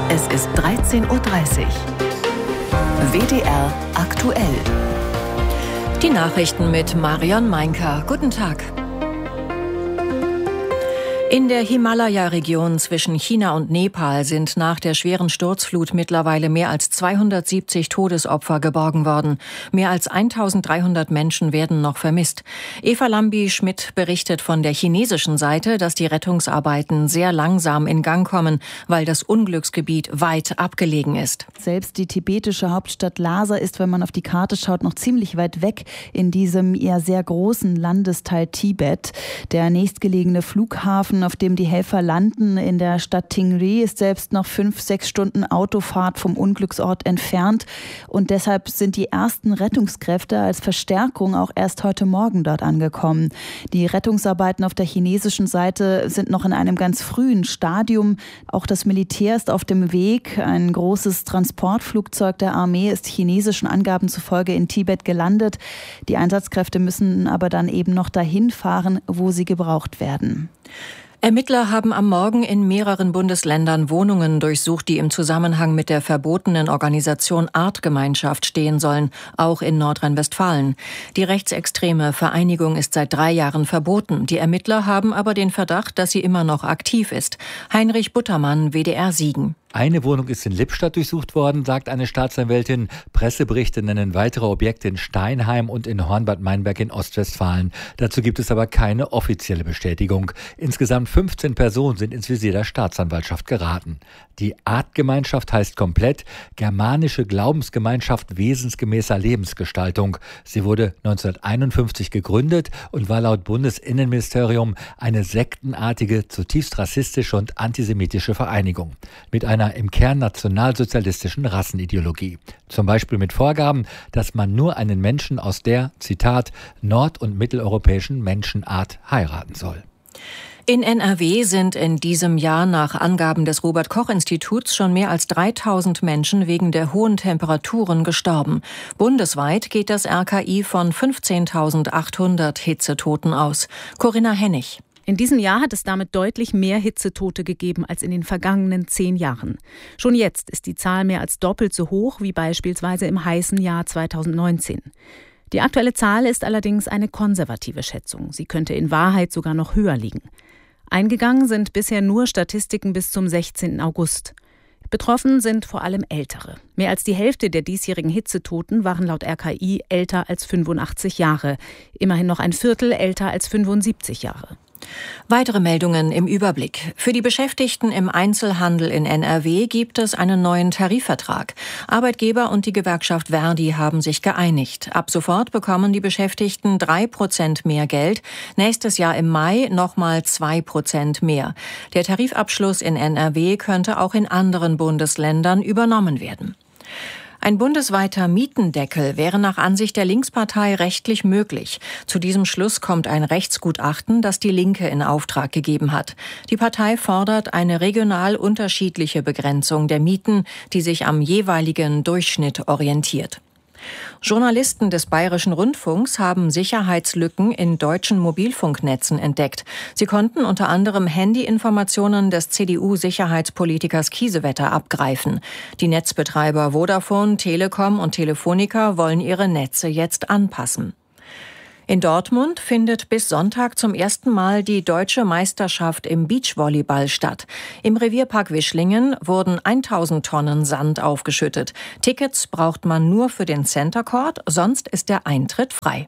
Es ist 13:30 Uhr. WDR aktuell. Die Nachrichten mit Marion Meinker. Guten Tag. In der Himalaya-Region zwischen China und Nepal sind nach der schweren Sturzflut mittlerweile mehr als 270 Todesopfer geborgen worden. Mehr als 1300 Menschen werden noch vermisst. Eva Lambi-Schmidt berichtet von der chinesischen Seite, dass die Rettungsarbeiten sehr langsam in Gang kommen, weil das Unglücksgebiet weit abgelegen ist. Selbst die tibetische Hauptstadt Lhasa ist, wenn man auf die Karte schaut, noch ziemlich weit weg in diesem eher sehr großen Landesteil Tibet. Der nächstgelegene Flughafen, auf dem die Helfer landen, in der Stadt Tingri, ist selbst noch 5-6 Stunden Autofahrt vom Unglücksort entfernt. Und deshalb sind die ersten Rettungskräfte als Verstärkung auch erst heute Morgen dort angekommen. Die Rettungsarbeiten auf der chinesischen Seite sind noch in einem ganz frühen Stadium. Auch das Militär ist auf dem Weg. Ein großes Transportflugzeug der Armee ist chinesischen Angaben zufolge in Tibet gelandet. Die Einsatzkräfte müssen aber dann eben noch dahin fahren, wo sie gebraucht werden. Ermittler haben am Morgen in mehreren Bundesländern Wohnungen durchsucht, die im Zusammenhang mit der verbotenen Organisation Artgemeinschaft stehen sollen, auch in Nordrhein-Westfalen. Die rechtsextreme Vereinigung ist seit 3 Jahren verboten. Die Ermittler haben aber den Verdacht, dass sie immer noch aktiv ist. Heinrich Buttermann, WDR Siegen. Eine Wohnung ist in Lippstadt durchsucht worden, sagt eine Staatsanwältin. Presseberichte nennen weitere Objekte in Steinheim und in Hornbad Meinberg in Ostwestfalen. Dazu gibt es aber keine offizielle Bestätigung. Insgesamt 15 Personen sind ins Visier der Staatsanwaltschaft geraten. Die Artgemeinschaft heißt komplett Germanische Glaubensgemeinschaft wesensgemäßer Lebensgestaltung. Sie wurde 1951 gegründet und war laut Bundesinnenministerium eine sektenartige, zutiefst rassistische und antisemitische Vereinigung. Mit einer im Kern nationalsozialistischen Rassenideologie. Zum Beispiel mit Vorgaben, dass man nur einen Menschen aus der, Zitat, nord- und mitteleuropäischen Menschenart heiraten soll. In NRW sind in diesem Jahr nach Angaben des Robert-Koch-Instituts schon mehr als 3000 Menschen wegen der hohen Temperaturen gestorben. Bundesweit geht das RKI von 15.800 Hitzetoten aus. Corinna Hennig. In diesem Jahr hat es damit deutlich mehr Hitzetote gegeben als in den vergangenen 10 Jahren. Schon jetzt ist die Zahl mehr als doppelt so hoch wie beispielsweise im heißen Jahr 2019. Die aktuelle Zahl ist allerdings eine konservative Schätzung. Sie könnte in Wahrheit sogar noch höher liegen. Eingegangen sind bisher nur Statistiken bis zum 16. August. Betroffen sind vor allem Ältere. Mehr als die Hälfte der diesjährigen Hitzetoten waren laut RKI älter als 85 Jahre. Immerhin noch ein Viertel älter als 75 Jahre. Weitere Meldungen im Überblick. Für die Beschäftigten im Einzelhandel in NRW gibt es einen neuen Tarifvertrag. Arbeitgeber und die Gewerkschaft Verdi haben sich geeinigt. Ab sofort bekommen die Beschäftigten 3% mehr Geld. Nächstes Jahr im Mai nochmal 2% mehr. Der Tarifabschluss in NRW könnte auch in anderen Bundesländern übernommen werden. Ein bundesweiter Mietendeckel wäre nach Ansicht der Linkspartei rechtlich möglich. Zu diesem Schluss kommt ein Rechtsgutachten, das die Linke in Auftrag gegeben hat. Die Partei fordert eine regional unterschiedliche Begrenzung der Mieten, die sich am jeweiligen Durchschnitt orientiert. Journalisten des Bayerischen Rundfunks haben Sicherheitslücken in deutschen Mobilfunknetzen entdeckt. Sie konnten unter anderem Handyinformationen des CDU-Sicherheitspolitikers Kiesewetter abgreifen. Die Netzbetreiber Vodafone, Telekom und Telefonica wollen ihre Netze jetzt anpassen. In Dortmund findet bis Sonntag zum ersten Mal die deutsche Meisterschaft im Beachvolleyball statt. Im Revierpark Wischlingen wurden 1000 Tonnen Sand aufgeschüttet. Tickets braucht man nur für den Center Court, sonst ist der Eintritt frei.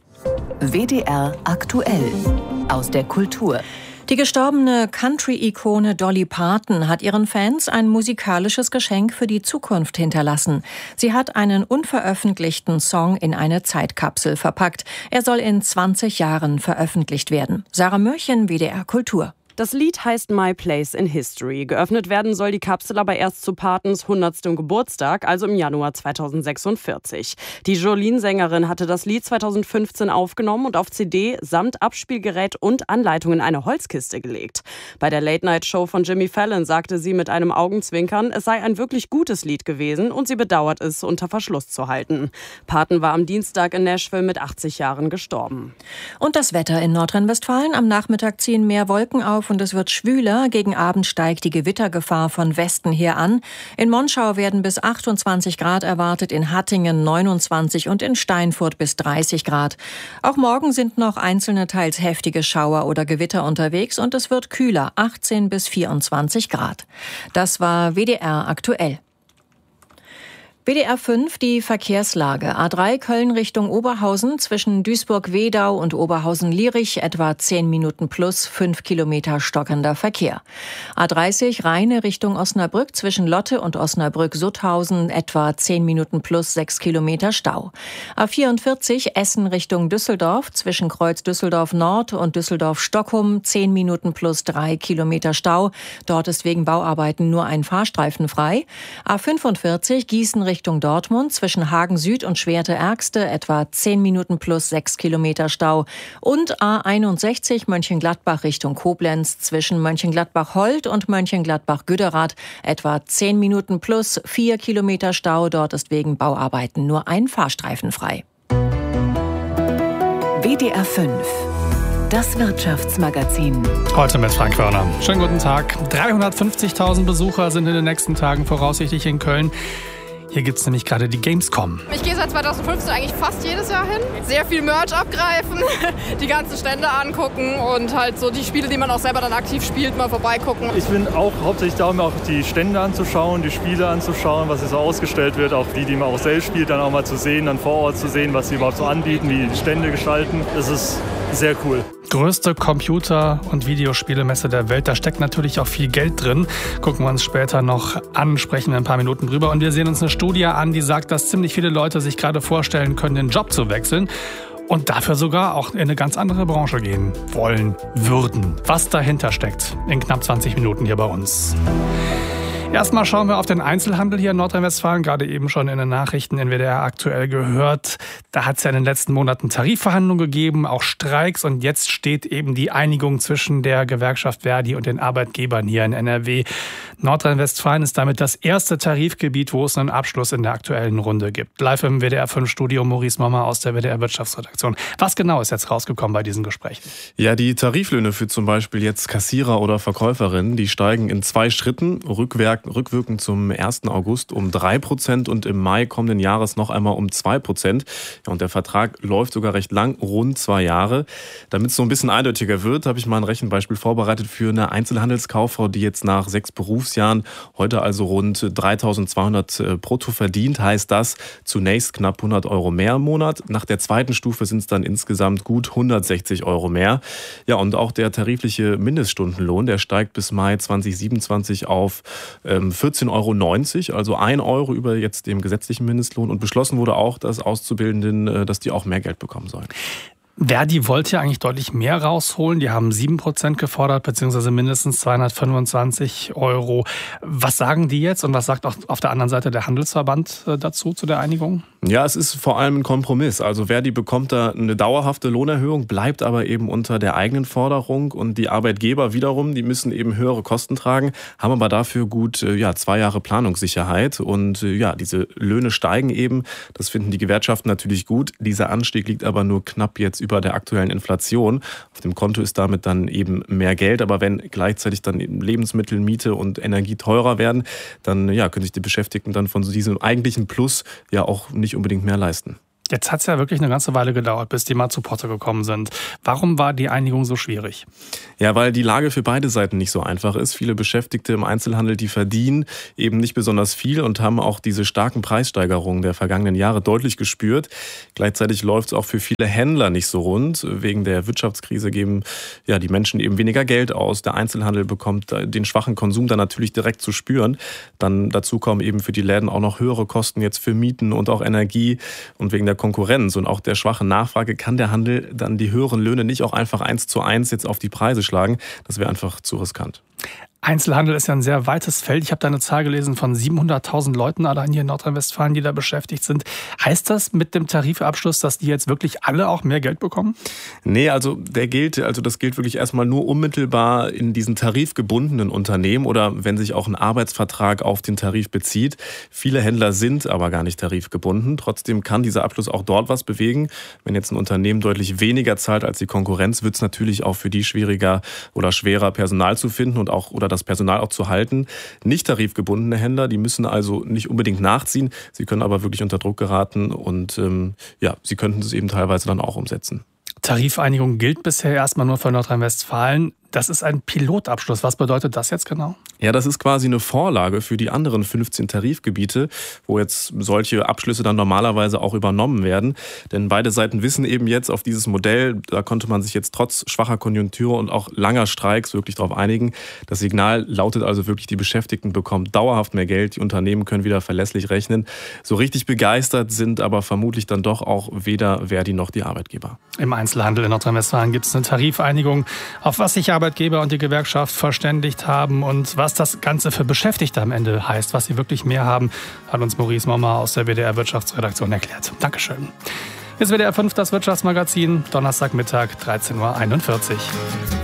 WDR aktuell aus der Kultur. Die gestorbene Country-Ikone Dolly Parton hat ihren Fans ein musikalisches Geschenk für die Zukunft hinterlassen. Sie hat einen unveröffentlichten Song in eine Zeitkapsel verpackt. Er soll in 20 Jahren veröffentlicht werden. Sarah Mürchen, WDR Kultur. Das Lied heißt My Place in History. Geöffnet werden soll die Kapsel aber erst zu Partons 100. Geburtstag, also im Januar 2046. Die Jolene-Sängerin hatte das Lied 2015 aufgenommen und auf CD samt Abspielgerät und Anleitung in eine Holzkiste gelegt. Bei der Late-Night-Show von Jimmy Fallon sagte sie mit einem Augenzwinkern, es sei ein wirklich gutes Lied gewesen und sie bedauert es, unter Verschluss zu halten. Parton war am Dienstag in Nashville mit 80 Jahren gestorben. Und das Wetter in Nordrhein-Westfalen. Am Nachmittag ziehen mehr Wolken auf auf und es wird schwüler. Gegen Abend steigt die Gewittergefahr von Westen her an. In Monschau werden bis 28 Grad erwartet, in Hattingen 29 und in Steinfurt bis 30 Grad. Auch morgen sind noch einzelne teils heftige Schauer oder Gewitter unterwegs und es wird kühler, 18 bis 24 Grad. Das war WDR aktuell. WDR 5, die Verkehrslage. A3 Köln Richtung Oberhausen zwischen Duisburg-Wedau und Oberhausen-Lierich etwa 10 Minuten plus 5 Kilometer stockender Verkehr. A30 Rheine Richtung Osnabrück zwischen Lotte und Osnabrück-Sutthausen etwa 10 Minuten plus 6 Kilometer Stau. A44 Essen Richtung Düsseldorf zwischen Kreuz Düsseldorf Nord und Düsseldorf-Stockholm 10 Minuten plus 3 Kilometer Stau. Dort ist wegen Bauarbeiten nur ein Fahrstreifen frei. A45 Gießen Richtung Dortmund zwischen Hagen Süd und Schwerte-Ergste etwa 10 Minuten plus 6 Kilometer Stau. Und A61 Mönchengladbach Richtung Koblenz zwischen Mönchengladbach-Holt und Mönchengladbach-Güderath etwa 10 Minuten plus 4 Kilometer Stau. Dort ist wegen Bauarbeiten nur ein Fahrstreifen frei. WDR 5. Das Wirtschaftsmagazin. Heute mit Frank Wörner. Schönen guten Tag. 350.000 Besucher sind in den nächsten Tagen voraussichtlich in Köln. Hier gibt es nämlich gerade die Gamescom. Ich gehe seit 2015 eigentlich fast jedes Jahr hin. Sehr viel Merch abgreifen, die ganzen Stände angucken und halt so die Spiele, die man auch selber dann aktiv spielt, mal vorbeigucken. Ich bin auch hauptsächlich da, um auch die Stände anzuschauen, die Spiele anzuschauen, was hier so ausgestellt wird. Auch die man auch selbst spielt, dann auch mal zu sehen, dann vor Ort zu sehen, was sie überhaupt so anbieten, wie die Stände gestalten. Das ist sehr cool. Größte Computer- und Videospielemesse der Welt. Da steckt natürlich auch viel Geld drin. Gucken wir uns später noch an, sprechen wir ein paar Minuten drüber. Und wir sehen uns eine Studie an, die sagt, dass ziemlich viele Leute sich gerade vorstellen können, den Job zu wechseln. Und dafür sogar auch in eine ganz andere Branche gehen wollen, würden. Was dahinter steckt, in knapp 20 Minuten hier bei uns. Erstmal schauen wir auf den Einzelhandel hier in Nordrhein-Westfalen. Gerade eben schon in den Nachrichten in WDR aktuell gehört. Da hat es ja in den letzten Monaten Tarifverhandlungen gegeben, auch Streiks. Und jetzt steht eben die Einigung zwischen der Gewerkschaft Verdi und den Arbeitgebern hier in NRW. Nordrhein-Westfalen ist damit das erste Tarifgebiet, wo es einen Abschluss in der aktuellen Runde gibt. Live im WDR 5 Studio Maurice Mommer aus der WDR Wirtschaftsredaktion. Was genau ist jetzt rausgekommen bei diesen Gesprächen? Ja, die Tariflöhne für zum Beispiel jetzt Kassierer oder Verkäuferinnen, die steigen in 2 Schritten, rückwirkend zum 1. August um 3% und im Mai kommenden Jahres noch einmal um 2%. Ja, und der Vertrag läuft sogar recht lang, rund 2 Jahre. Damit es so ein bisschen eindeutiger wird, habe ich mal ein Rechenbeispiel vorbereitet für eine Einzelhandelskauffrau, die jetzt nach 6 Berufsjahren heute also rund 3.200 brutto verdient. Heißt das zunächst knapp 100 Euro mehr im Monat. Nach der zweiten Stufe sind es dann insgesamt gut 160 Euro mehr. Ja, und auch der tarifliche Mindeststundenlohn, der steigt bis Mai 2027 auf 14,90 Euro, also 1 Euro über jetzt dem gesetzlichen Mindestlohn. Und beschlossen wurde auch, dass Auszubildenden, dass die auch mehr Geld bekommen sollen. Verdi wollte ja eigentlich deutlich mehr rausholen. Die haben 7% gefordert, beziehungsweise mindestens 225 Euro. Was sagen die jetzt und was sagt auch auf der anderen Seite der Handelsverband dazu, zu der Einigung? Ja, es ist vor allem ein Kompromiss. Also Verdi bekommt da eine dauerhafte Lohnerhöhung, bleibt aber eben unter der eigenen Forderung. Und die Arbeitgeber wiederum, die müssen eben höhere Kosten tragen, haben aber dafür gut 2 Jahre Planungssicherheit. Und diese Löhne steigen eben. Das finden die Gewerkschaften natürlich gut. Dieser Anstieg liegt aber nur knapp jetzt über der aktuellen Inflation. Auf dem Konto ist damit dann eben mehr Geld. Aber wenn gleichzeitig dann eben Lebensmittel, Miete und Energie teurer werden, dann können sich die Beschäftigten dann von diesem eigentlichen Plus ja auch nicht unbedingt mehr leisten. Jetzt hat es ja wirklich eine ganze Weile gedauert, bis die mal zu Potte gekommen sind. Warum war die Einigung so schwierig? Ja, weil die Lage für beide Seiten nicht so einfach ist. Viele Beschäftigte im Einzelhandel, die verdienen eben nicht besonders viel und haben auch diese starken Preissteigerungen der vergangenen Jahre deutlich gespürt. Gleichzeitig läuft es auch für viele Händler nicht so rund. Wegen der Wirtschaftskrise geben die Menschen eben weniger Geld aus. Der Einzelhandel bekommt den schwachen Konsum dann natürlich direkt zu spüren. Dann dazu kommen eben für die Läden auch noch höhere Kosten jetzt für Mieten und auch Energie. Und wegen der Konkurrenz und auch der schwachen Nachfrage kann der Handel dann die höheren Löhne nicht auch einfach 1:1 jetzt auf die Preise schlagen. Das wäre einfach zu riskant. Einzelhandel ist ja ein sehr weites Feld. Ich habe da eine Zahl gelesen von 700.000 Leuten allein hier in Nordrhein-Westfalen, die da beschäftigt sind. Heißt das mit dem Tarifabschluss, dass die jetzt wirklich alle auch mehr Geld bekommen? Nee, das gilt wirklich erstmal nur unmittelbar in diesen tarifgebundenen Unternehmen oder wenn sich auch ein Arbeitsvertrag auf den Tarif bezieht. Viele Händler sind aber gar nicht tarifgebunden. Trotzdem kann dieser Abschluss auch dort was bewegen. Wenn jetzt ein Unternehmen deutlich weniger zahlt als die Konkurrenz, wird es natürlich auch für die schwieriger oder schwerer, Personal zu finden und auch oder das Personal auch zu halten. Nicht tarifgebundene Händler, die müssen also nicht unbedingt nachziehen. Sie können aber wirklich unter Druck geraten und sie könnten es eben teilweise dann auch umsetzen. Tarifeinigung gilt bisher erstmal nur für Nordrhein-Westfalen. Das ist ein Pilotabschluss. Was bedeutet das jetzt genau? Ja, das ist quasi eine Vorlage für die anderen 15 Tarifgebiete, wo jetzt solche Abschlüsse dann normalerweise auch übernommen werden. Denn beide Seiten wissen eben jetzt auf dieses Modell, da konnte man sich jetzt trotz schwacher Konjunktur und auch langer Streiks wirklich darauf einigen. Das Signal lautet also wirklich, die Beschäftigten bekommen dauerhaft mehr Geld, die Unternehmen können wieder verlässlich rechnen. So richtig begeistert sind aber vermutlich dann doch auch weder Verdi noch die Arbeitgeber. Im Einzelhandel in Nordrhein-Westfalen gibt es eine Tarifeinigung, auf was sich Arbeitgeber und die Gewerkschaft verständigt haben und was das Ganze für Beschäftigte am Ende heißt, was sie wirklich mehr haben, hat uns Maurice Mommer aus der WDR Wirtschaftsredaktion erklärt. Dankeschön. Jetzt WDR 5, das Wirtschaftsmagazin, Donnerstagmittag, 13.41 Uhr.